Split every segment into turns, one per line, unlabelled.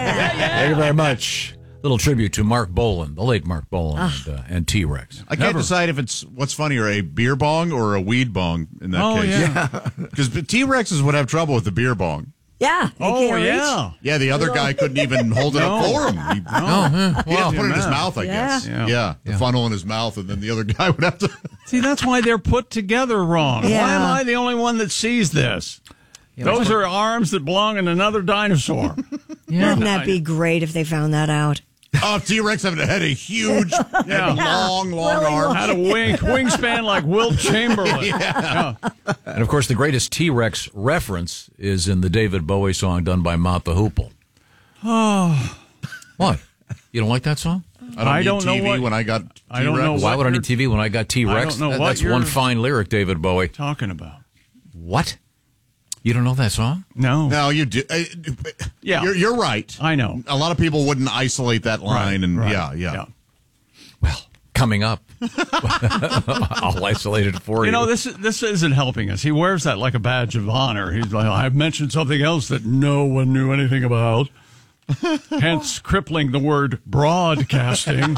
Thank you very much. Little tribute to Mark Bolan, the late Mark Bolan, and T-Rex.
I can't decide if it's what's funnier, a beer bong or a weed bong in that case.
Yeah.
Because T-Rexes would have trouble with the beer bong.
Yeah.
Yeah, the other guy couldn't even hold it up for him. He had to put it in his mouth, I guess.
Yeah.
The funnel in his mouth, and then the other guy would have to...
See, that's why they're put together wrong.
Yeah.
Why am I the only one that sees this? Those are arms that belong in another dinosaur.
Wouldn't that be great if they found that out?
Oh, T-Rex had a huge, long arm.
Had a wingspan like Wilt Chamberlain.
And, of course, the greatest T-Rex reference is in the David Bowie song done by Mott the Hoople.
Oh.
What? You don't like that song?
I don't know TV when I got T-Rex.
I don't know
Why would I need TV when I got T-Rex?
I don't know what
That's one fine lyric, David Bowie.
Talking about.
What? You don't know that song?
No,
you do.
Yeah,
you're right.
I know.
A lot of people wouldn't isolate that line,
Right.
Yeah.
Well, coming up, I'll isolate it for you.
You know, this isn't helping us. He wears that like a badge of honor. He's like, I've mentioned something else that no one knew anything about. Hence, crippling the word broadcasting.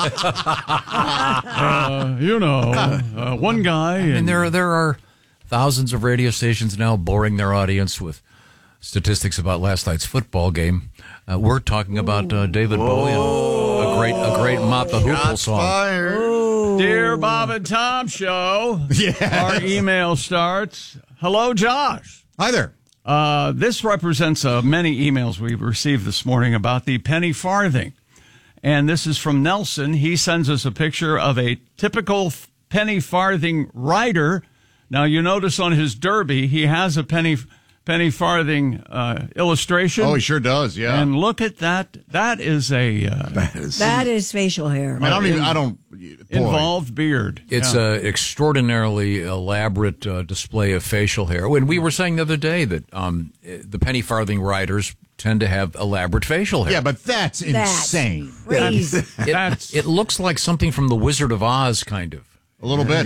One guy.
And there are thousands of radio stations now boring their audience with statistics about last night's football game. We're talking about David Bowie and a great Mott the Hoople song.
Dear Bob and Tom Show.
Yeah.
Our email starts. Hello, Josh.
Hi there.
This represents many emails we've received this morning about the penny farthing. And this is from Nelson. He sends us a picture of a typical penny farthing rider. Now, you notice on his derby, he has a penny farthing illustration.
Oh, he sure does, yeah.
And look at that. That is
That is facial hair.
I don't
involved beard.
It's an extraordinarily elaborate display of facial hair. When we were saying the other day that the penny farthing riders tend to have elaborate facial hair.
Yeah, but that's insane.
Crazy.
It looks like something from The Wizard of Oz, kind of.
A little bit,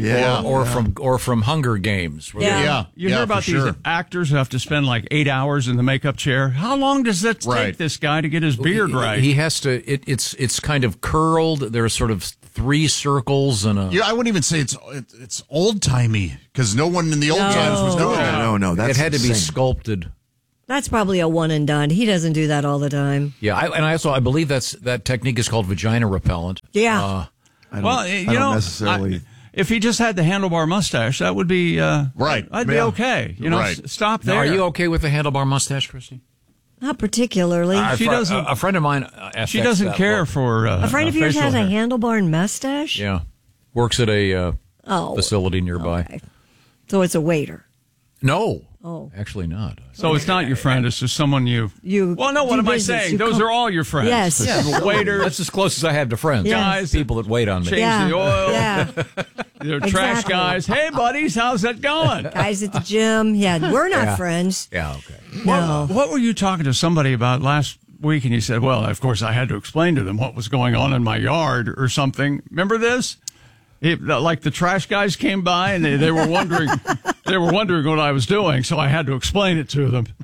or from Hunger Games.
Yeah.
You hear about these actors who have to spend like 8 hours in the makeup chair. How long does that take this guy to get his beard right?
He has to. It's kind of curled. There's sort of 3 circles and a.
Yeah, I wouldn't even say it's old timey because no one in the old times was doing that.
No, that's
it had to be
insane.
sculpted.
That's probably a one and done. He doesn't do that all the time.
Yeah, I believe that technique is called vagina repellent.
Yeah.
I don't necessarily.
If he just had the handlebar mustache, that would be
right.
I'd be okay. Stop there.
Now, are you okay with the handlebar mustache, Christy?
Not particularly.
She doesn't.
A friend of mine asked.
She doesn't care
look.
for
a friend of yours has
hair.
a handlebar mustache?
Yeah, works at a facility nearby.
Okay. So it's a waiter.
No.
Oh.
Actually not.
So it's not your friend, it's just someone you... Well, no, what am I saying? Those are all your friends.
Yes.
Waiters.
That's as close as I have to friends.
Yes.
Guys.
People that wait on me.
Change the oil.
Yeah.
They're trash
Exactly.
guys. Hey, buddies, how's that going?
Guys at the gym. Yeah, we're not friends.
Yeah, okay.
No.
What were you talking to somebody about last week? And you said, well, of course, I had to explain to them what was going on in my yard or something. Remember this? Like the trash guys came by and they were wondering what I was doing, so I had to explain it to them.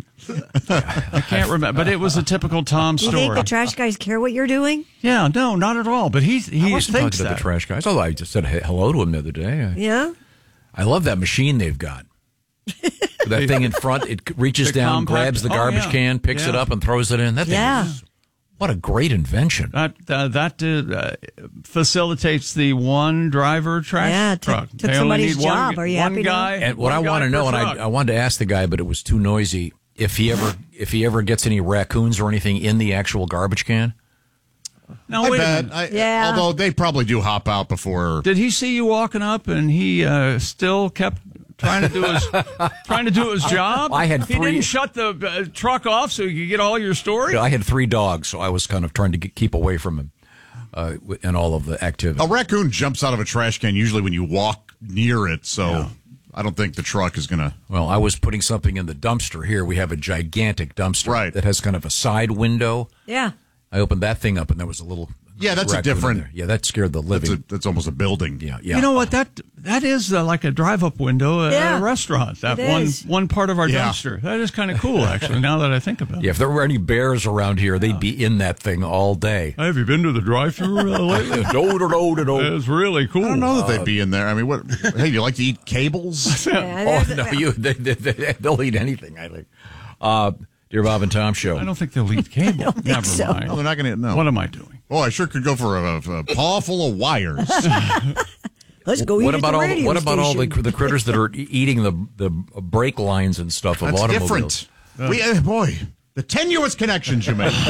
I can't remember, but it was a typical Tom
You
story.
think the trash guys care what you're doing?
Yeah, no, not at all. But he
I wasn't
thinks
talking to
that.
the trash guys. Although I just said hello to him the other day.
Yeah.
I love that machine they've got. That thing in front, it reaches down,
compact-
grabs the garbage can, picks it up, and throws it in. That thing is, what a great invention.
That facilitates the one driver trash truck.
Took somebody's job. Are you happy
guy?
And what I want to know, and I wanted to ask the guy, but it was too noisy, if he ever gets any raccoons or anything in the actual garbage can.
No,
I
wait
bet.
a minute.
Yeah.
Although they probably do hop out before.
Did he see you walking up and he still kept trying to do his job?
I had
He
3.
didn't shut the truck off so you could get all your story?
I had 3 dogs, so I was kind of trying to keep away from him in all of the activity.
A raccoon jumps out of a trash can usually when you walk near it, so I don't think the truck is going to.
Well, I was putting something in the dumpster here. We have a gigantic dumpster that has kind of a side window.
Yeah.
I opened that thing up, and there was a little
Yeah, that's a
raccoon
different.
in there. Yeah, that scared the living.
That's almost a building.
Yeah.
You know what? That is like a drive-up window at a restaurant. That one part of our dumpster. That is kind of cool, actually. Now that I think about it.
Yeah, if there were any bears around here, they'd be in that thing all day.
Have you been to the drive-thru lately?
No.
It's really cool.
I don't know that they'd be in there. I mean, what? Hey, do you like to eat cables?
They'll eat anything. I think. Dear Bob and Tom Show.
I don't think they'll eat cable.
I don't think
Never
so.
mind.
No, they're not going to. No.
What am I doing?
Oh, I sure could go for a paw full of wires.
Let's go eat
What
at
about
the
all?
radio
What about all
station.
the critters that are eating the brake lines and stuff of
That's
automobiles?
different. Boy, the tenuous connections you make.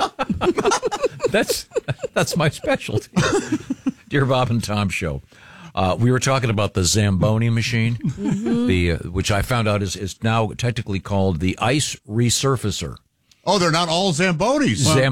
That's my specialty. Dear Bob and Tom Show. We were talking about the Zamboni machine, which I found out is now technically called the ice resurfacer.
Oh, they're not all Zambonis.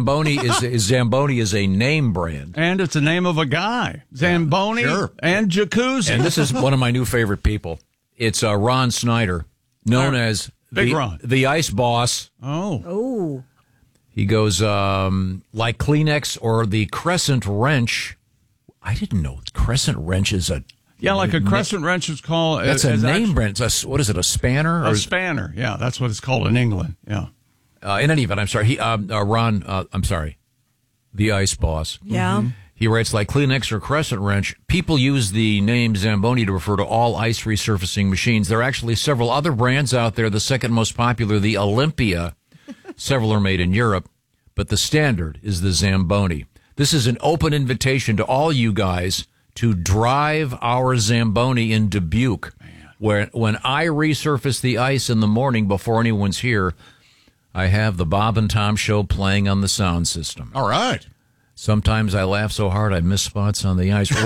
Zamboni is a name brand.
And it's the name of a guy. Zamboni and Jacuzzi.
And this is one of my new favorite people. It's Ron Snyder, known as
Ron.
the Ice Boss.
Oh.
He goes like Kleenex or the Crescent Wrench. I didn't know Crescent Wrench is a...
Yeah, like a crescent wrench is called...
That's a name brand. What is it, a spanner?
A spanner, yeah. That's what it's called in England, yeah.
In any event, I'm sorry. Ron, I'm sorry. The Ice Boss.
Yeah.
He writes, like Kleenex or Crescent Wrench, people use the name Zamboni to refer to all ice resurfacing machines. There are actually several other brands out there. The second most popular, the Olympia. Several are made in Europe, but the standard is the Zamboni. This is an open invitation to all you guys to drive our Zamboni in Dubuque, where when I resurface the ice in the morning before anyone's here, I have the Bob and Tom Show playing on the sound system.
All right.
Sometimes I laugh so hard I miss spots on the ice.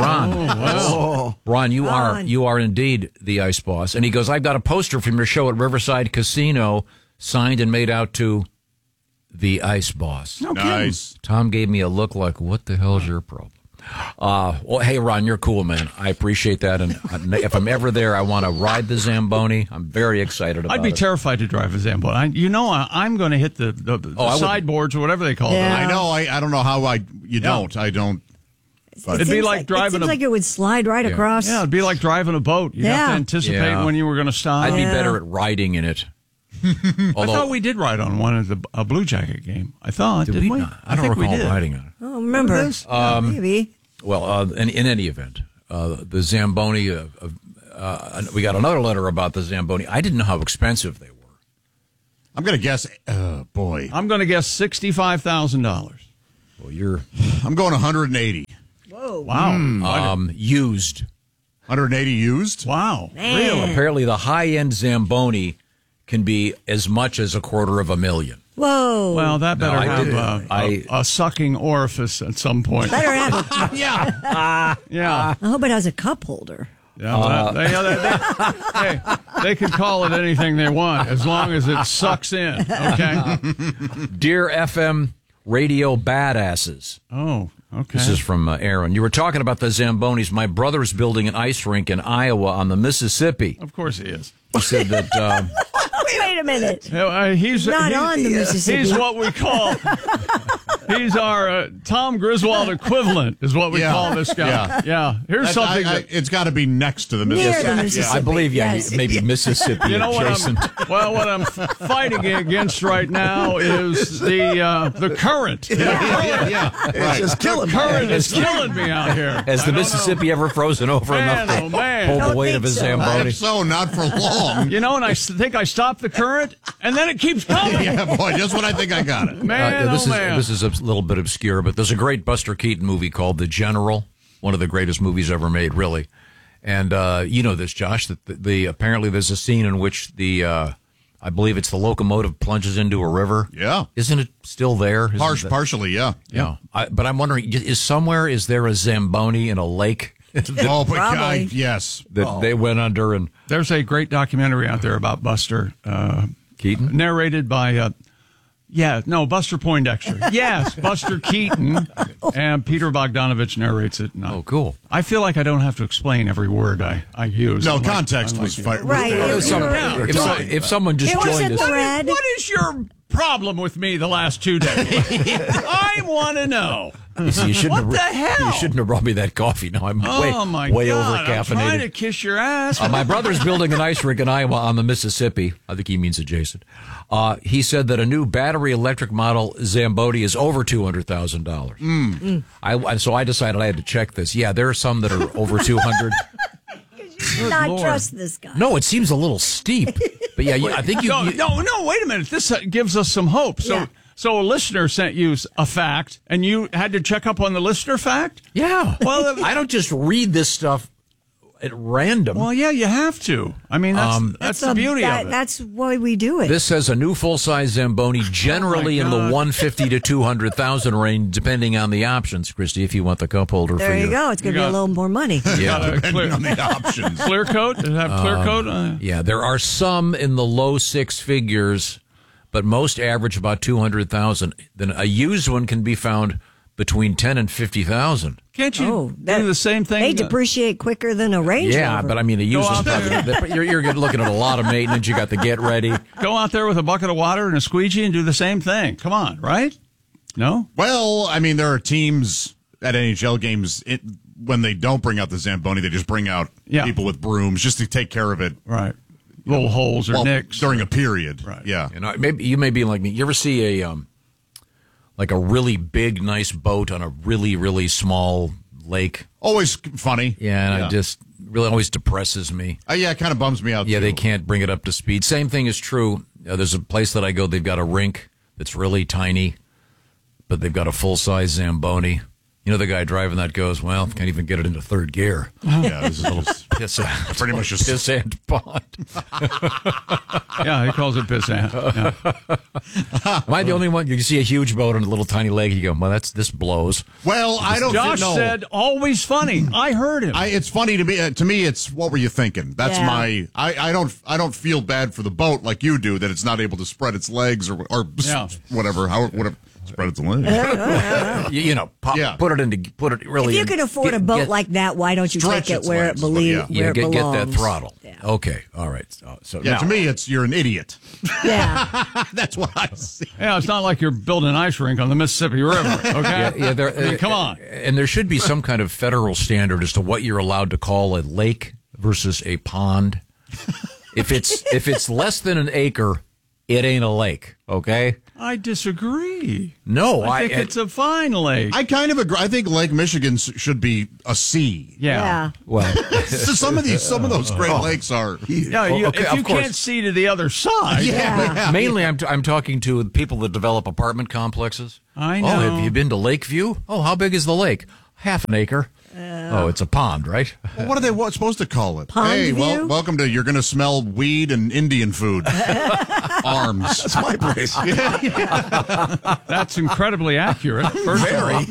Ron, Ron, you are indeed the Ice Boss. And he goes, I've got a poster from your show at Riverside Casino, signed and made out to the Ice Boss.
No
Nice.
Tom gave me a look like, what the hell's your problem? Well, hey, Ron, you're cool, man. I appreciate that. And if I'm ever there, I want to ride the Zamboni. I'm very excited about it.
I'd be terrified to drive a Zamboni. I'm going to hit the sideboards or whatever they call
Yeah.
them.
I know. I don't know how you don't. I don't.
It'd be like driving
It seems like it would slide right across.
Yeah, it'd be like driving a boat. You'd have to anticipate when you were going to stop.
I'd be better at riding in it.
I thought we did ride on one at a Blue Jacket game. I thought, didn't we?
I don't recall riding on it.
Oh, remember this? Maybe.
Well, in any event, the Zamboni, we got another letter about the Zamboni. I didn't know how expensive they were.
I'm going to guess, boy.
I'm going to guess $65,000.
Well,
I'm going 180.
Whoa.
Wow.
Used.
180 used?
Wow.
Man.
Apparently, the high-end Zamboni can be as much as $250,000.
Whoa.
Well, that better have a sucking orifice at some point.
Better have it.
Yeah.
I hope it has a cup holder.
Yeah, they can call it anything they want as long as it sucks in, okay?
Dear FM radio badasses.
Oh, okay.
This is from Aaron. You were talking about the Zambonis. My brother's building an ice rink in Iowa on the Mississippi.
Of course he is.
He said that...
Wait a minute.
He's
Not on the Mississippi.
He's what we call... He's our Tom Griswold equivalent, is what we call this guy. Yeah. Here's something
it's got to be next to the
Near
Mississippi.
the Mississippi.
I believe,
Yes.
maybe Mississippi
You know
adjacent.
what I'm fighting against right now is the current.
It's
just killing
The current is killing me out here.
Has the Mississippi ever frozen over
Man,
enough
oh,
to
man.
hold the
Don't
weight
think
of his
so.
Zamboni?
So not for long.
You know, and I think I stopped the current, and then it keeps coming.
Yeah, boy, just when I think I got it.
Man,
This is a little bit obscure, but there's a great Buster Keaton movie called The General, one of the greatest movies ever made, really. And you know this, Josh, that apparently there's a scene in which I believe it's the locomotive plunges into a river.
Yeah.
Isn't it still there?
Partially, yeah.
Yeah. But I'm wondering, is there a Zamboni in a lake
Oh, but
Probably.
yes.
that they went under and
There's a great documentary out there about Buster
Keaton?
narrated by Buster Poindexter. Yes, Buster Keaton, and Peter Bogdanovich narrates it. No.
Oh, cool.
I feel like I don't have to explain every word I use.
No,
Unlike-
context
unlike
was
you.
fine.
Right.
If someone just
It was
joined
at
us.
the Red.
What is your problem with me the last 2 days? I want to know.
You see, you shouldn't
What the hell?
You shouldn't have brought me that coffee. No, I'm way over caffeinated.
I'm trying to kiss your ass.
My brother's building an ice rink in Iowa on the Mississippi. I think he means adjacent. He said that a new battery electric model Zamboni is over $200,000. So I decided I had to check this. Yeah, there are some that are over 200.
You do not trust this guy.
No, it seems a little steep. But yeah, I think you.
No, wait a minute. This gives us some hope. So a listener sent you a fact, and you had to check up on the listener fact?
Yeah. Well, I don't just read this stuff at random.
Well, yeah, you have to. I mean, that's the beauty of it.
That's why we do it.
This says a new full-size Zamboni, generally in the 150 to 200,000 range, depending on the options. Christy, if you want the cup holder,
there you go. It's going to be a little more money.
Yeah,
depending on the options.
Clear coat? Does it have clear coat?
Yeah, there are some in the low six figures, but most average about 200,000. Then a used one can be found between 10 and 50,000.
Can't you do the same thing?
They depreciate quicker than a Range Rover.
Yeah, but I mean, a used one's probably, you're looking at a lot of maintenance. You got the get ready.
Go out there with a bucket of water and a squeegee and do the same thing. Come on, right? No?
Well, I mean, there are teams at NHL games, when they don't bring out the Zamboni, they just bring out people with brooms just to take care of it.
Right. Little holes or nicks.
During a period.
Right.
Yeah.
Maybe you may be like me. You ever see a really big, nice boat on a really, really small lake?
Always funny.
Yeah, and it just really always depresses me.
Yeah, it kind of bums me out,
Yeah,
too.
they can't bring it up to speed. Same thing is true. There's a place that I go, they've got a rink that's really tiny, but they've got a full-size Zamboni. You know, the guy driving that goes, well, can't even get it into third gear.
Yeah, this is a little
pissant.
pretty much just
pissant pond.
Yeah, he calls it pissant. Yeah.
Am I the only one? You can see a huge boat on a little tiny lake. You go, well, this blows.
Well, I don't know.
Josh said, always funny. I heard him.
It's funny to me. To me, it's what were you thinking? That's my. I don't feel bad for the boat like you do that it's not able to spread its legs or whatever. Whatever. Spread its legs. Put it really.
If you can afford a boat like that, why don't you take it where it belongs?
Get that throttle. Yeah. Okay, all right. So
to me, you're an idiot.
Yeah,
that's what I see.
Yeah, it's not like you're building an ice rink on the Mississippi River. Okay, come on.
And there should be some kind of federal standard as to what you're allowed to call a lake versus a pond. If it's less than an acre, it ain't a lake. Okay.
I disagree.
No,
I think it's a fine lake.
I kind of agree. I think Lake Michigan should be a sea.
Yeah.
Well,
so some of those Great Lakes are.
Yeah. If you can't see to the other side.
Yeah.
Mainly, I'm talking to people that develop apartment complexes.
I know.
Oh, have you been to Lakeview? Oh, how big is the lake? Half an acre. It's a pond, right?
Well, what are they supposed to call it?
Pond
hey,
view?
Welcome to. You're going to smell weed and Indian food. Arms.
That's my place.
That's incredibly accurate.
Very.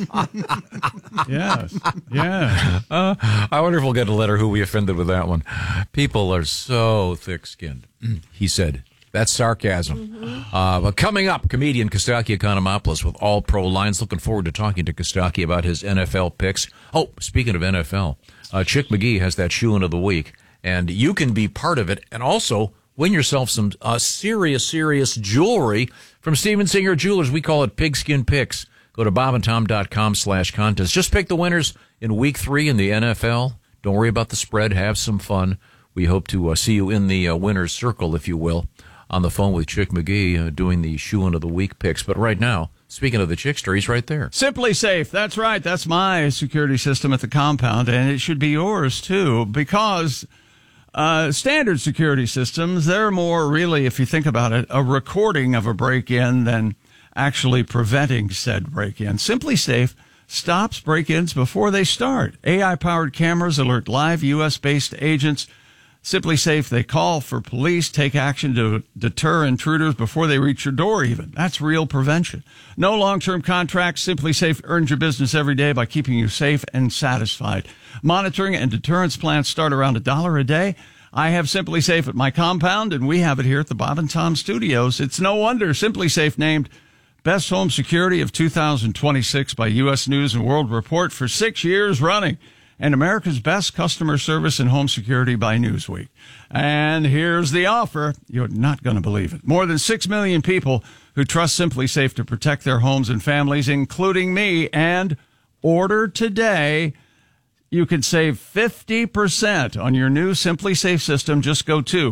Yes. Yeah.
I wonder if we'll get a letter who we offended with that one. People are so thick-skinned. He said. That's sarcasm. But coming up, comedian Kostaki Economopoulos with All Pro Lines. Looking forward to talking to Kostaki about his NFL picks. Oh, speaking of NFL, Chick McGee has that shoe-in of the week, and you can be part of it and also win yourself some serious jewelry from Steven Singer Jewelers. We call it Pigskin Picks. Go to bobandtom.com/contest. Just pick the winners in Week 3 in the NFL. Don't worry about the spread. Have some fun. We hope to see you in the winner's circle, if you will, on the phone with Chick McGee doing the shoe-in of the week picks. But right now, speaking of the Chickster, he's right there.
Simply Safe. That's right. That's my security system at the compound, and it should be yours, too, because standard security systems, they're more really, if you think about it, a recording of a break-in than actually preventing said break-in. Simply Safe stops break-ins before they start. AI-powered cameras alert live U.S.-based agents. Simply Safe, they call for police, take action to deter intruders before they reach your door even. That's real prevention. No long-term contracts. Simply Safe earns your business every day by keeping you safe and satisfied. Monitoring and deterrence plans start around $1 a day. I have Simply Safe at my compound, and we have it here at the Bob and Tom Studios. It's no wonder Simply Safe named Best Home Security of 2026 by U.S. News and World Report for 6 years running, and America's Best Customer Service and Home Security by Newsweek. And here's the offer. You're not going to believe it. More than 6 million people who trust Simply Safe to protect their homes and families, including me, and Order today. You can save 50% on your new Simply Safe system. Just go to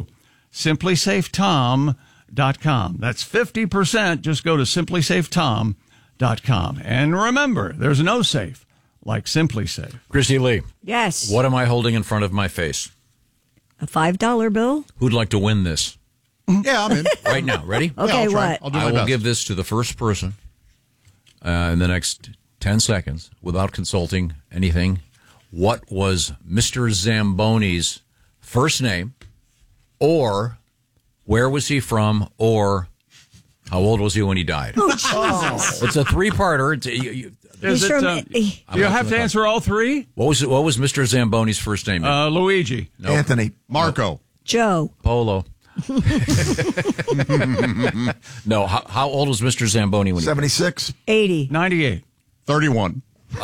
simplysafetom.com. That's 50%. Just go to simplysafetom.com. And remember, there's no safe like Simply Safe.
Christy Lee.
Yes.
What am I holding in front of my face?
A $5 bill?
Who'd like to win this?
Yeah, I'm in.
Right now. Ready?
Okay,
I'll try.
what?
I'll do
I
my
will
best.
give this to the first person in the next 10 seconds without consulting anything. What was Mr. Zamboni's first name, or where was he from, or how old was he when he died?
Oh, Jesus.
It's a three-parter.
Is it, you have to answer all three?
What was Mr. Zamboni's first name?
Luigi.
Nope.
Anthony.
Marco.
Joe.
Polo. No, how old was Mr. Zamboni when he
76.
80.
98.
31.
He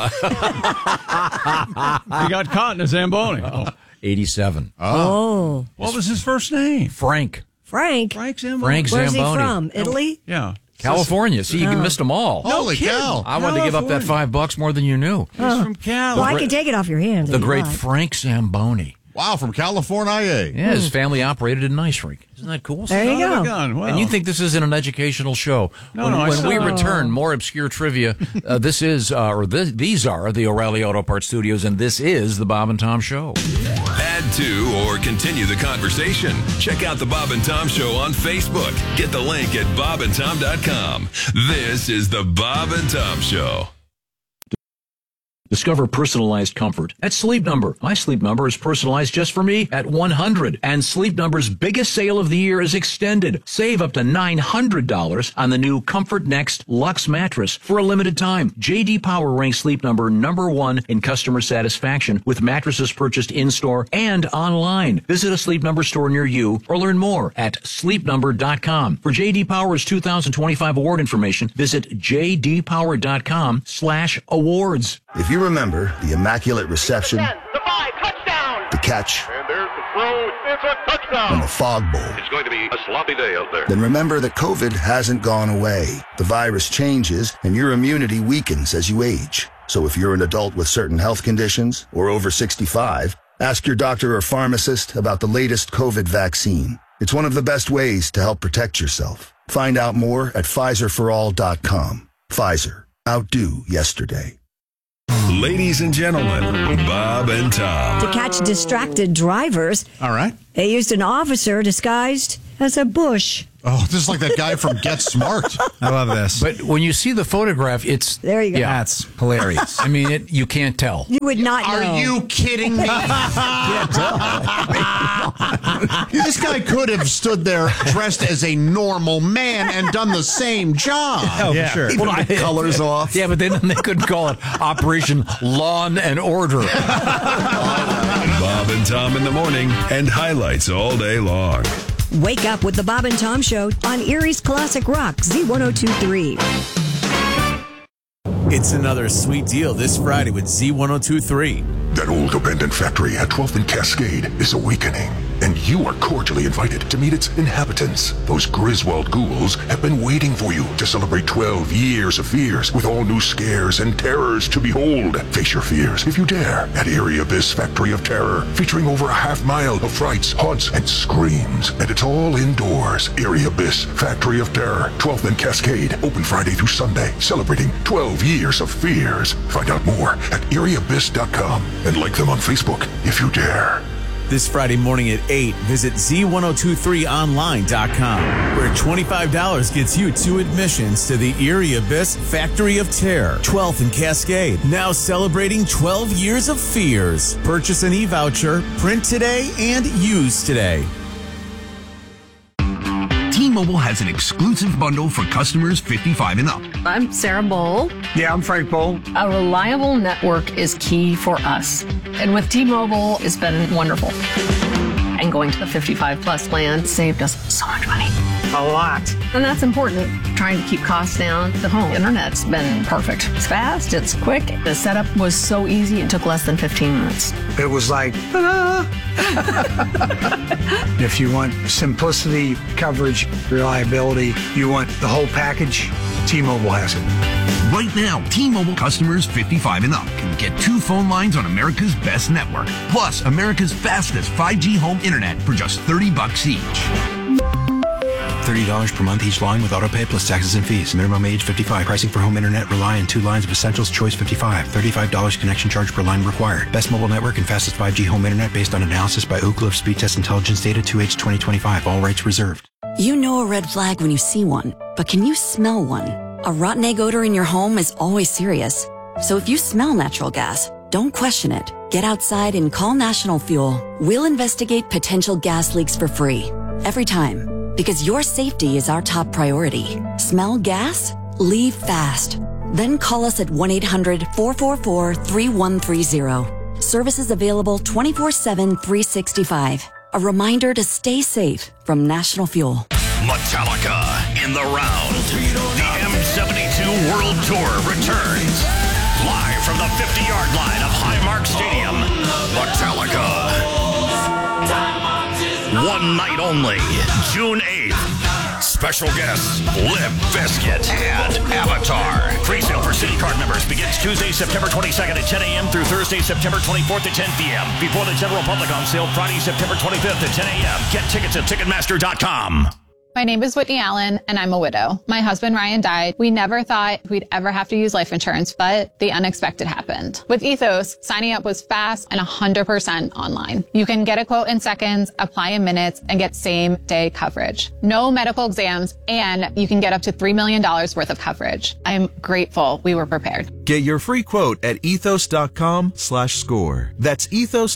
got caught in a Zamboni. Oh.
87.
Oh.
What was his first name?
Frank.
Frank.
Frank Zamboni.
Frank
Where's
Zamboni.
he from? Italy?
Yeah.
California. See, you missed them all.
Holy cow.
I wanted to give up that $5 more than you knew.
He's from Cali.
Well, I can take it off your hands.
The
if you
great
like.
Frank Zamboni.
Wow, from California.
Yeah, his family operated in Ice Rink. Isn't that cool?
There you go.
Well,
And you think this isn't an educational show?
No,
when
no, I
when we
saw-
return, more obscure trivia. This is, these are the O'Reilly Auto Parts Studios, and this is the Bob and Tom Show.
Add to or continue the conversation. Check out the Bob and Tom Show on Facebook. Get the link at bobandtom.com. This is the Bob and Tom Show.
Discover personalized comfort at Sleep Number. My Sleep Number is personalized just for me at 100. And Sleep Number's biggest sale of the year is extended. Save up to $900 on the new Comfort Next Luxe mattress for a limited time. J.D. Power ranks Sleep Number #1 in customer satisfaction with mattresses purchased in-store and online. Visit a Sleep Number store near you or learn more at sleepnumber.com. For J.D. Power's 2025 award information, visit jdpower.com/awards.
If you remember the immaculate reception,
The 5, touchdown!
the catch,
And there's the throw. It's a touchdown.
and the fog bowl,
It's going to be a sloppy day out there.
then remember that COVID hasn't gone away. The virus changes, and your immunity weakens as you age. So if you're an adult with certain health conditions or over 65, ask your doctor or pharmacist about the latest COVID vaccine. It's one of the best ways to help protect yourself. Find out more at PfizerForAll.com. Pfizer. Outdo yesterday.
Ladies and gentlemen, Bob and Tom.
To catch distracted drivers,
All right.
they used an officer disguised as a bush.
Oh, this is like that guy from Get Smart.
I love this.
But when you see the photograph, it's
There you go.
Yeah,
That's hilarious.
I mean, you can't tell.
You would not know.
Are you kidding me? This guy could have stood there dressed as a normal man and done the same job.
Oh, for sure.
Even the colors off.
Yeah, but then they couldn't call it Operation Lawn and Order.
Bob and Tom in the morning and highlights all day long.
Wake up with the Bob and Tom Show on Erie's Classic Rock, Z1023.
It's another sweet deal this Friday with Z1023.
That old abandoned factory at 12th and Cascade is awakening, and you are cordially invited to meet its inhabitants. Those Griswold ghouls have been waiting for you to celebrate 12 years of fears with all new scares and terrors to behold. Face your fears, if you dare, at Eerie Abyss Factory of Terror, featuring over a half-mile of frights, haunts, and screams. And it's all indoors. Eerie Abyss Factory of Terror, 12th and Cascade, open Friday through Sunday, celebrating 12 years of fears. Find out more at EerieAbyss.com and like them on Facebook if you dare.
This Friday morning at 8, visit Z1023online.com, where $25 gets you 2 admissions to the Eerie Abyss Factory of Terror, 12th and Cascade. Now celebrating 12 years of fears. Purchase an e-voucher, print today, and use today.
T-Mobile has an exclusive bundle for customers 55 and up.
I'm Sarah Bowl.
Yeah, I'm Frank Bowl.
A reliable network is key for us. And with T-Mobile, it's been wonderful. And going to the 55 plus plan saved us so much money.
A lot.
And that's important. Trying to keep costs down. The home internet's been perfect. It's fast, it's quick. The setup was so easy, it took less than 15 minutes.
It was like, ta-da! If you want simplicity, coverage, reliability, you want the whole package,
T-Mobile has it.
Right now, T-Mobile customers 55 and up can get 2 phone lines on America's best network. Plus, America's fastest 5G home internet for just $30 each.
$30 per month each line with autopay plus taxes and fees. Minimum age 55. Pricing for home internet rely on 2 lines of Essentials Choice 55. $35 connection charge per line required. Best mobile network and fastest 5G home internet based on analysis by Ookla of Speed Test Intelligence data 2H 2025. All rights reserved.
You know a red flag when you see one, but can you smell one? A rotten egg odor in your home is always serious. So if you smell natural gas, don't question it. Get outside and call National Fuel. We'll investigate potential gas leaks for free. Every time. Because your safety is our top priority. Smell gas? Leave fast. Then call us at 1-800-444-3130. Services available 24/7, 365. A reminder to stay safe from National Fuel.
Metallica in the round. The M72 World Tour returns. Live from the 50-yard line of Highmark Stadium. Metallica. One night only, June 8th. Special guests, Limp Bizkit and Avatar. Pre-sale for City Card members begins Tuesday, September 22nd at 10 a.m. through Thursday, September 24th at 10 p.m. Before the general public on sale Friday, September 25th at 10 a.m. Get tickets at Ticketmaster.com.
My name is Whitney Allen, and I'm a widow. My husband, Ryan, died. We never thought we'd ever have to use life insurance, but the unexpected happened. With Ethos, signing up was fast and 100% online. You can get a quote in seconds, apply in minutes, and get same-day coverage. No medical exams, and you can get up to $3 million worth of coverage. I'm grateful we were prepared.
Get your free quote at ethos.com/score. That's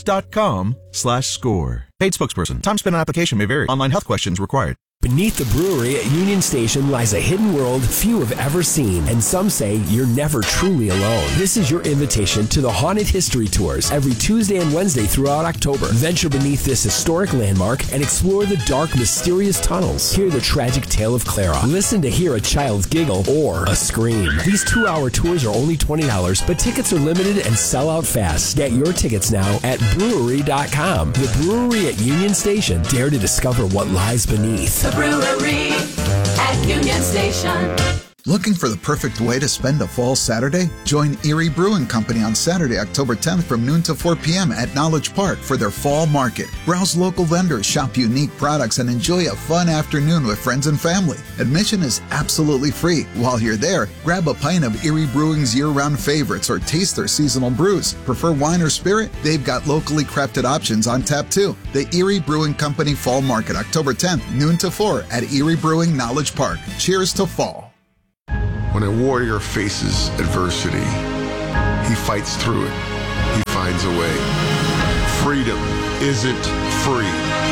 ethos.com/score. Paid spokesperson. Time spent on application may vary. Online health questions required.
Beneath the brewery at Union Station lies a hidden world few have ever seen, and some say you're never truly alone. This is your invitation to the Haunted History Tours every Tuesday and Wednesday throughout October. Venture beneath this historic landmark and explore the dark, mysterious tunnels. Hear the tragic tale of Clara. Listen to hear a child giggle or a scream. These 2-hour tours are only $20, but tickets are limited and sell out fast. Get your tickets now at brewery.com. The brewery at Union Station. Dare to discover what lies beneath.
The brewery at Union Station.
Looking for the perfect way to spend a fall Saturday? Join Erie Brewing Company on Saturday, October 10th from noon to 4 p.m. at Knowledge Park for their fall market. Browse local vendors, shop unique products, and enjoy a fun afternoon with friends and family. Admission is absolutely free. While you're there, grab a pint of Erie Brewing's year-round favorites or taste their seasonal brews. Prefer wine or spirit? They've got locally crafted options on tap too. The Erie Brewing Company Fall Market, October 10th, noon to 4 at Erie Brewing Knowledge Park. Cheers to fall.
When a warrior faces adversity, he fights through it. He finds a way. Freedom isn't free.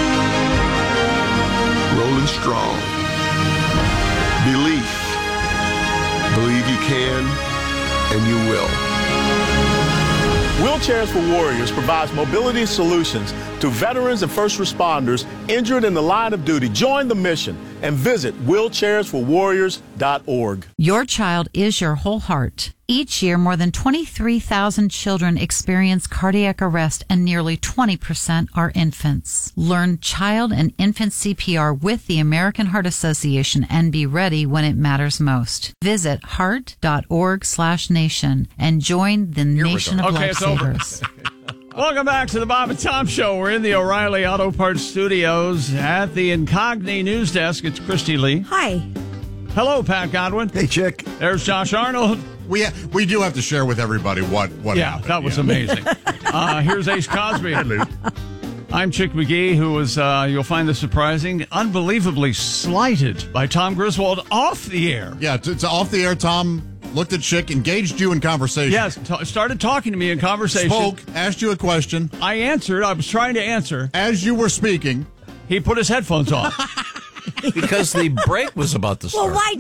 Rolling strong. Belief. Believe you can, and you will.
Wheelchairs for Warriors provides mobility solutions to veterans and first responders injured in the line of duty. Join the mission and visit wheelchairsforwarriors.org.
Your child is your whole heart. Each year, more than 23,000 children experience cardiac arrest, and nearly 20% are infants. Learn child and infant CPR with the American Heart Association and be ready when it matters most. Visit heart.org/nation and join the nation of lifesavers.
Welcome back to the Bob and Tom Show. We're in the O'Reilly Auto Parts Studios at the Incogni News Desk. It's Christy Lee.
Hi.
Hello, Pat Godwin.
Hey, Chick.
There's Josh Arnold.
We do have to share with everybody what happened.
That was amazing. Here's Ace Cosby. I'm Chick McGee, who was, you'll find this surprising, unbelievably slighted by Tom Griswold off the air.
Yeah, it's off the air. Tom looked at Chick, engaged you in conversation.
Yes, started talking to me in conversation.
Spoke, asked you a question.
I answered. I was trying to answer.
As you were speaking,
he put his headphones on.
Because the break was about to start.
Well, why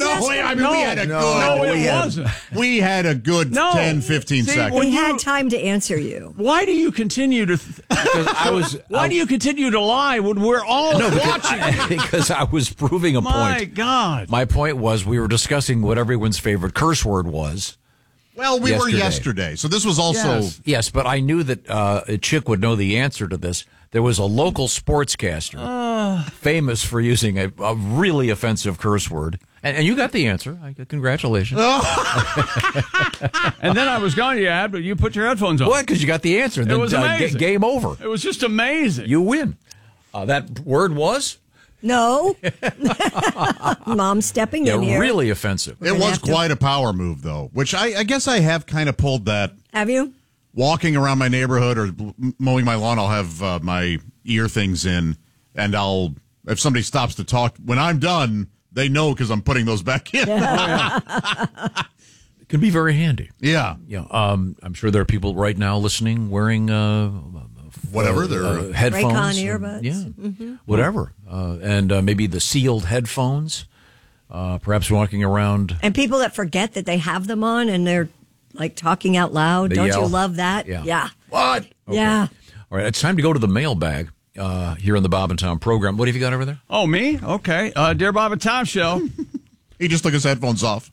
we had a good 10, 15 seconds.
We had time to answer you.
Why do you continue to Why do you continue to lie when we're all watching?
Because I was proving a point.
My God.
My point was we were discussing what everyone's favorite curse word was.
Well, we were yesterday, so this was also...
Yes, but I knew that Chick would know the answer to this. There was a local sportscaster famous for using a really offensive curse word, And you got the answer. Congratulations.
And then I was going to add, but you put your headphones on.
What? Because you got the answer.
It was amazing.
Game over.
It was just amazing.
You win. That word was?
No. Mom stepping in here.
Really offensive.
It was quite a power move, though, which I guess I have kind of pulled that.
Have you?
Walking around my neighborhood or mowing my lawn, I'll have my ear things in, and if somebody stops to talk, when I'm done, they know because I'm putting those back in.
It can be very handy.
Yeah.
I'm sure there are people right now listening wearing
whatever their
headphones,
Raycon earbuds,
whatever, and maybe the sealed headphones. Perhaps walking around,
and people that forget that they have them on and they're like talking out loud. Don't you love that?
Yeah. What? Okay.
Yeah.
All right, it's time to go to the mailbag here on the Bob and Tom program. What have you got over there?
Oh, me? Okay. Dear Bob and Tom Show.
He just took his headphones off.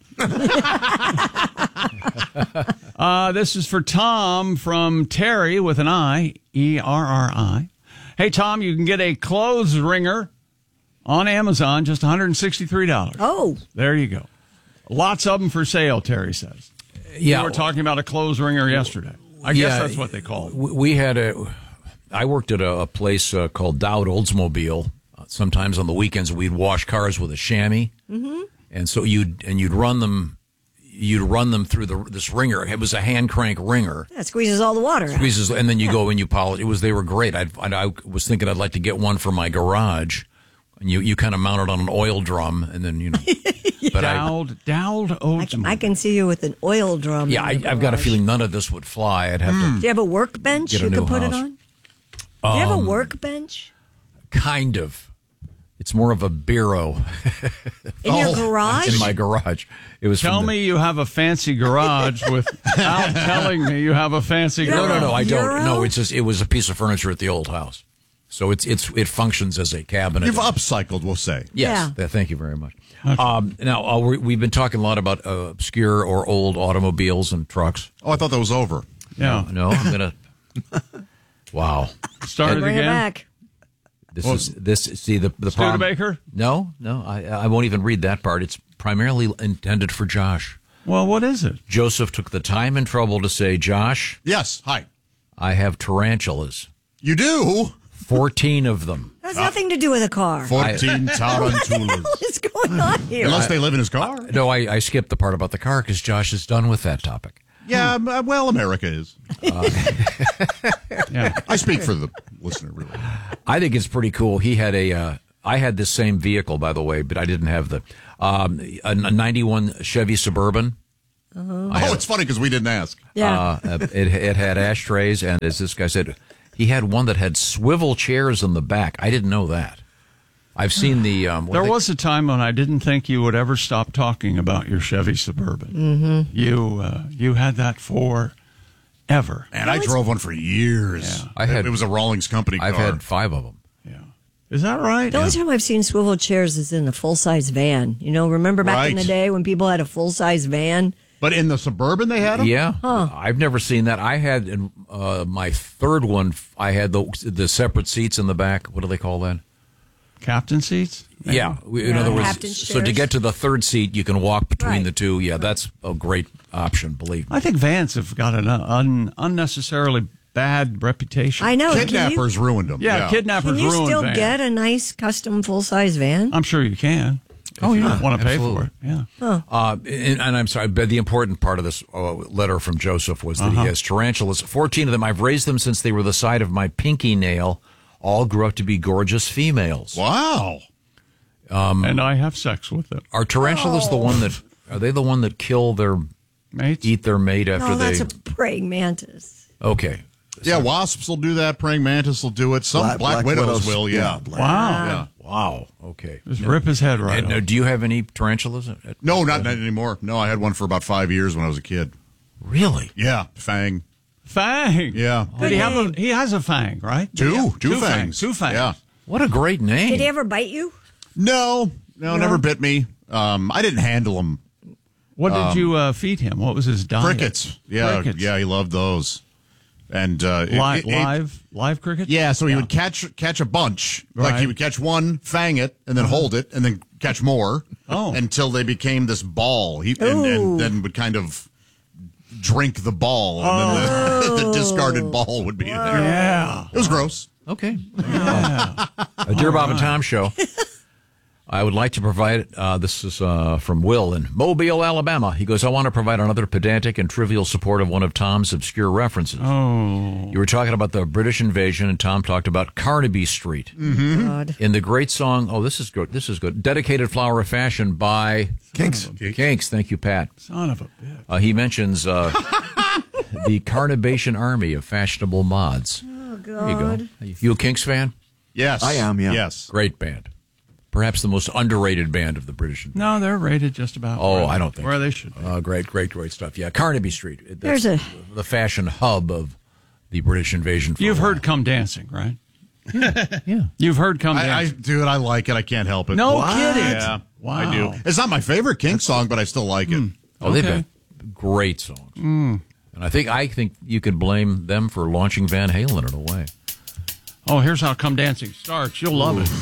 This is for Tom from Terry with an I, E-R-R-I. Hey, Tom, you can get a clothes wringer on Amazon, just $163.
Oh.
There you go. Lots of them for sale, Terry says.
Yeah.
We were talking about a clothes wringer yesterday. I guess that's what they call it.
We had I worked at a place called Dowd Oldsmobile. Sometimes on the weekends we'd wash cars with a chamois.
Mm-hmm.
And so you'd run them through this wringer. It was a hand crank wringer.
That squeezes all the water out.
Squeezes, and then you go and you polish. They were great. I was thinking I'd like to get one for my garage. And you kind of mount it on an oil drum, and then But
Dowd Oldsmobile.
I can see you with an oil drum.
Yeah, I've got a feeling none of this would fly. I'd have to.
Do you have a workbench you could put it on? Do you have a workbench?
Kind of. It's more of a bureau.
In your garage?
In my garage. It was.
Tell me you have a fancy garage without telling me you have a fancy garage.
No, I don't. No, it was a piece of furniture at the old house. So it functions as a cabinet.
You've upcycled, we'll say.
Yes. Yeah. Thank you very much. Okay. Now, we've been talking a lot about obscure or old automobiles and trucks.
Oh, I thought that was over.
Yeah.
No, I'm going to. Wow.
Start it again.
Bring it back.
The problem.
Studebaker?
No, I won't even read that part. It's primarily intended for Josh.
Well, what is it?
Joseph took the time and trouble to say, Josh.
Yes, hi.
I have tarantulas.
You do?
14 of them.
That has nothing to do with a car.
14 tarantulas.
What is going on here?
Unless they live in his car.
No, I skipped the part about the car because Josh is done with that topic.
Yeah, well, America is.
Yeah.
I speak for the listener, really.
I think it's pretty cool. He had I had this same vehicle, by the way, but I didn't have a 91 Chevy Suburban.
It's funny because we didn't ask.
Yeah.
It had ashtrays, and as this guy said, he had one that had swivel chairs in the back. I didn't know that. I've seen the...
there was a time when I didn't think you would ever stop talking about your Chevy Suburban. Mm-hmm. You had that forever.
And I drove one for years.
Yeah.
It was a Rawlings Company car.
I've had 5 of them.
Yeah. Is that right?
The only time I've seen swivel chairs is in a full-size van. Remember back in the day when people had a full-size van?
But in the Suburban they had them?
Yeah.
Huh.
I've never seen that. I had in my third one, I had the separate seats in the back. What do they call that?
Captain seats?
Maybe? Yeah. In other words,
Captain's
so to
chairs.
get to the third seat, you can walk between
Right.
the two. Yeah, that's a great option, believe me.
I think vans have got an unnecessarily bad reputation.
I know.
Kidnappers ruined them.
Yeah, kidnappers
Can you
ruined
still
vans.
get a nice custom full-size van?
I'm sure you can.
Oh,
if
yeah.
you want to pay
Absolutely.
for it. Yeah.
And I'm sorry, but the important part of this letter from Joseph was that he has tarantulas. 14 of them. I've raised them since they were the size of my pinky nail. All grew up to be gorgeous females.
Wow.
And I have sex with them.
Are tarantulas the one that... Are they the one that kill their...
Mates?
Eat their mate after
No,
they...
that's a praying mantis.
Okay.
Yeah, wasps will do that. Praying mantis will do it. Some black widows will, yeah.
Wow.
Yeah.
Wow. Okay.
Just rip his head right off.
Do you have any tarantulas?
No, not anymore. No, I had one for about 5 years when I was a kid.
Really?
Yeah, Fang.
Fang.
Yeah.
Did he has a fang, right?
Two
Two
fangs.
Two fangs.
Yeah.
What a great name.
Did he ever bite you?
No, never bit me. I didn't handle him.
What did you feed him? What was his diet?
Crickets. Yeah,
Crickets.
yeah, he loved those. And
live cricket?
Yeah, so he would catch a bunch.
Right.
Like he would catch one, fang it, and then hold it, and then catch more until they became this ball. And then would kind of drink the ball, and then the discarded ball would be there.
Yeah.
It was gross.
Okay.
Yeah.
Dear Bob and Tom Show, I would like to provide, this is from Will in Mobile, Alabama. He goes, I want to provide another pedantic and trivial support of one of Tom's obscure references.
Oh.
You were talking about the British invasion, and Tom talked about Carnaby Street.
Mm-hmm.
God.
In the great song, this is good, Dedicated Flower of Fashion by
Kinks.
Kinks, thank you, Pat.
Son of a bitch.
He mentions the Carnabation Army of Fashionable Mods.
Oh, God.
There you go. You a Kinks fan?
Yes.
I am, yeah.
Yes.
Great band. Perhaps the most underrated band of the British invasion.
No, they're rated just about.
I don't think
where
so.
they should be.
Great stuff. Yeah, Carnaby Street.
There's
the fashion hub of the British invasion.
You've heard "Come Dancing," right?
Yeah.
You've heard "Come Dancing."
Dude, I like it. I can't help it.
No kidding.
Yeah,
Wow.
I do. It's not my favorite Kinks song, but I still like it.
They've got great songs. And I think you could blame them for launching Van Halen in a way.
Oh, here's how "Come Dancing" starts. You'll love it.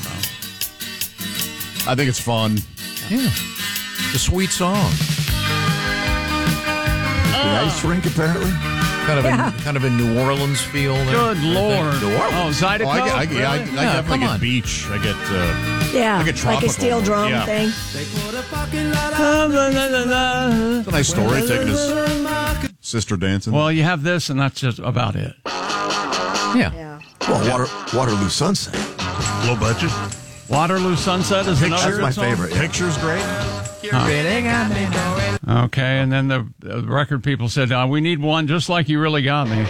I think it's fun.
Yeah. It's a sweet song.
The ice rink, apparently.
Kind of a New Orleans feel there.
Good Lord.
New Orleans.
Oh, Zydeco?
I
Really?
definitely
come
get
on.
beach. I get
Yeah,
I get tropical.
like a steel drum
Yeah.
thing.
It's a nice story, taking his sister dancing.
Well, you have this, and that's just about it.
Yeah.
Well, Waterloo Sunset.
Low budget.
Waterloo Sunset is another
That's my
song?
favorite. Yeah.
Picture's great.
Okay, and then the record people said, we need one just like You Really Got Me.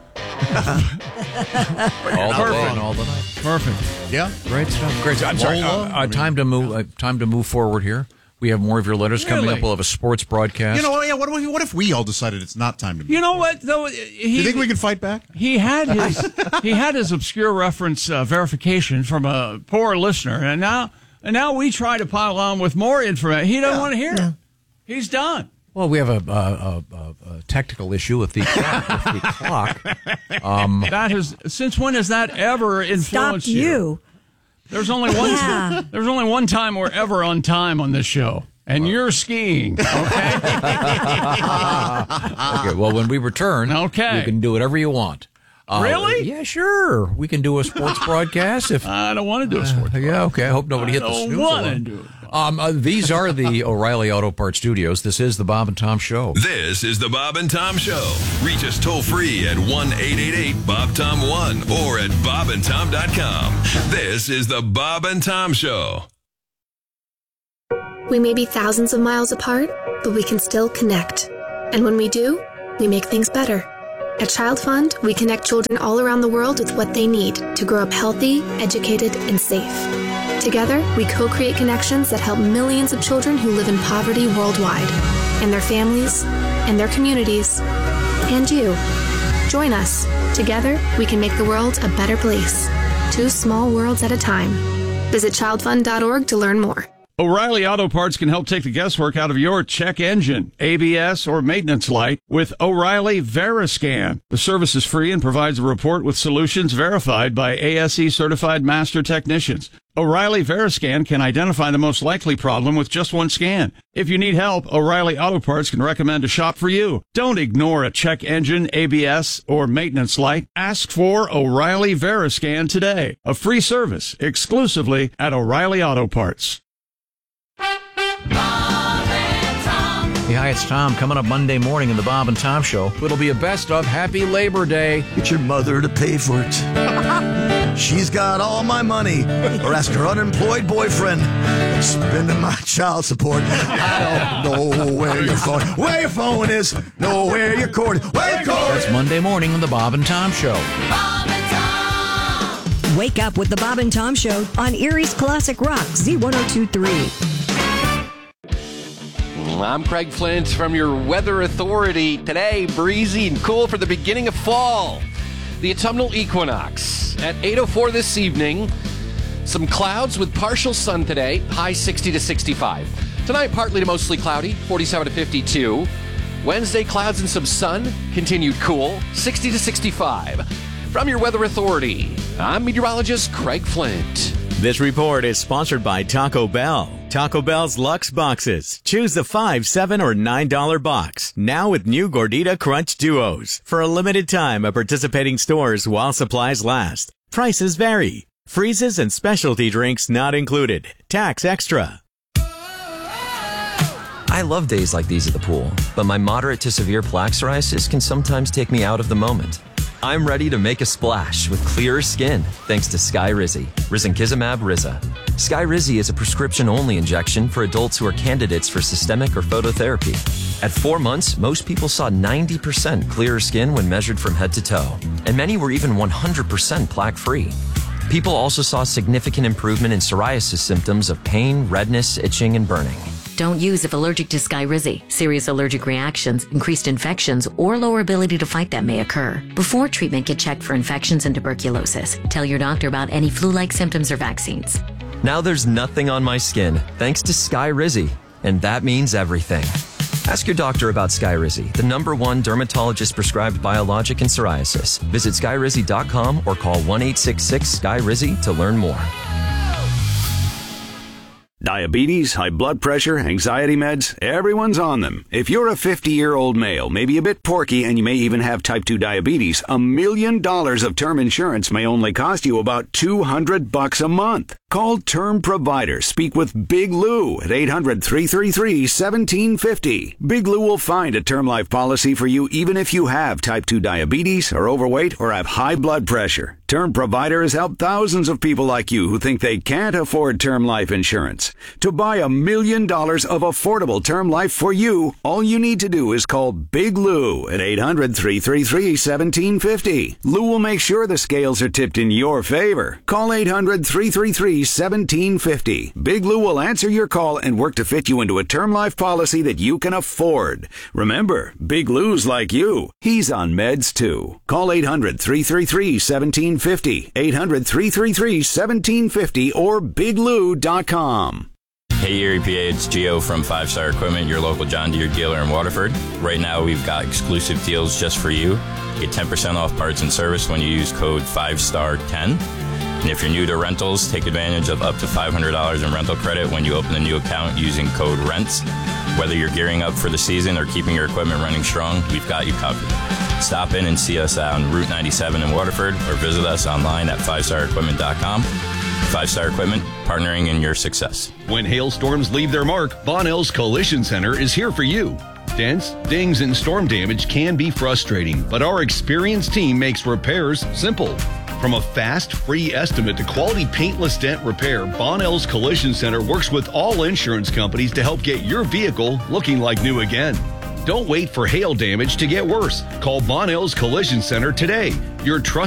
All the day and all the night.
Perfect.
Yeah.
Great stuff. Great stuff. I'm sorry. Time to move forward here. We have more of your letters coming up. We'll have a sports broadcast.
You know, what if we all decided it's not time to move?
You know what, though?
Do you think we can fight back?
He had his obscure reference verification from a poor listener, and now we try to pile on with more information. He doesn't want to hear it. He's done.
Well, we have a technical issue with the clock.
That has since when has that ever influenced
Stopped you?
There's only one.
Yeah.
There's only one time we're ever on time on this show, and you're skiing. Okay.
Okay. Well, when we return, you can do whatever you want.
Really?
Yeah, sure. We can do a sports broadcast if
I don't want to do a sports.
Yeah, okay. I hope nobody hit the snooze alarm. These are the O'Reilly Auto Parts Studios. This is the Bob and Tom Show.
This is the Bob and Tom Show. Reach us toll free at 1-888-BOB-TOM-1 or at bobandtom.com. This is the Bob and Tom Show.
We may be thousands of miles apart, but we can still connect. And when we do, we make things better. At Child Fund, we connect children all around the world with what they need to grow up healthy, educated, and safe. Together, we co-create connections that help millions of children who live in poverty worldwide, and their families, and their communities, and you. Join us. Together, we can make the world a better place. 2 small worlds at a time. Visit childfund.org to learn more.
O'Reilly Auto Parts can help take the guesswork out of your check engine, ABS, or maintenance light with O'Reilly Veriscan. The service is free and provides a report with solutions verified by ASE certified master technicians. O'Reilly Veriscan can identify the most likely problem with just one scan. If you need help, O'Reilly Auto Parts can recommend a shop for you. Don't ignore a check engine, ABS, or maintenance light. Ask for O'Reilly Veriscan today. A free service exclusively at O'Reilly Auto Parts.
Hey, hi, it's Tom. Coming up Monday morning in the Bob and Tom Show. It'll be a best of Happy Labor Day.
Get your mother to pay for it. She's got all my money. Or ask her unemployed boyfriend. Spending my child support. I don't know where your phone is. Know where your cord is. Where your cord is.
It's Monday morning on the Bob and Tom Show.
Bob and Tom.
Wake up with the Bob and Tom Show on Erie's Classic Rock, Z1023.
I'm Craig Flint from your Weather Authority. Today, breezy and cool for the beginning of fall. The autumnal equinox. At 8:04 this evening, some clouds with partial sun today, high 60 to 65. Tonight, partly to mostly cloudy, 47 to 52. Wednesday, clouds and some sun. Continued cool, 60 to 65. From your Weather Authority, I'm meteorologist Craig Flint.
This report is sponsored by Taco Bell. Taco Bell's Luxe Boxes. Choose the $5, $7, or $9 box. Now with new Gordita Crunch Duos. For a limited time at participating stores while supplies last. Prices vary. Freezes and specialty drinks not included. Tax extra.
I love days like these at the pool, but my moderate to severe plaque psoriasis can sometimes take me out of the moment. I'm ready to make a splash with clearer skin thanks to Skyrizi, risankizumab Riza. Skyrizi is a prescription-only injection for adults who are candidates for systemic or phototherapy. At 4 months, most people saw 90% clearer skin when measured from head to toe, and many were even 100% plaque-free. People also saw significant improvement in psoriasis symptoms of pain, redness, itching, and burning.
Don't use if allergic to Skyrizi. Serious allergic reactions, increased infections, or lower ability to fight them may occur. Before treatment, get checked for infections and tuberculosis. Tell your doctor about any flu-like symptoms or vaccines.
Now there's nothing on my skin thanks to Skyrizi, and that means everything. Ask your doctor about Skyrizi, the #1 dermatologist-prescribed biologic in psoriasis. Visit Skyrizi.com or call 1-866-SKYRIZI to learn more.
Diabetes, high blood pressure, anxiety meds, everyone's on them. If you're a 50-year-old male, maybe a bit porky, and you may even have type 2 diabetes, $1 million of term insurance may only cost you about $200 a month. Call Term Provider. Speak with Big Lou at 800-333-1750. Big Lou will find a term life policy for you even if you have type 2 diabetes, are overweight, or have high blood pressure. Term Provider has helped thousands of people like you who think they can't afford term life insurance. To buy $1 million of affordable term life for you, all you need to do is call Big Lou at 800-333-1750. Lou will make sure the scales are tipped in your favor. Call 800-333-1750. Big Lou will answer your call and work to fit you into a term life policy that you can afford. Remember, Big Lou's like you. He's on meds too. Call 800-333-1750. 800-333-1750 or biglou.com.
Hey Erie PA, it's Gio from 5 Star Equipment, your local John Deere dealer in Waterford. Right now we've got exclusive deals just for you. Get 10% off parts and service when you use code 5STAR10. And if you're new to rentals, take advantage of up to $500 in rental credit when you open a new account using code RENTS. Whether you're gearing up for the season or keeping your equipment running strong, we've got you covered. Stop in and see us on Route 97 in Waterford or visit us online at 5starequipment.com. 5 Star Equipment, partnering in your success.
When hailstorms leave their mark, Bonnell's Collision Center is here for you. Dents, dings, and storm damage can be frustrating, but our experienced team makes repairs simple. From a fast, free estimate to quality paintless dent repair, Bonnell's Collision Center works with all insurance companies to help get your vehicle looking like new again. Don't wait for hail damage to get worse. Call Bonnell's Collision Center today. Your trusted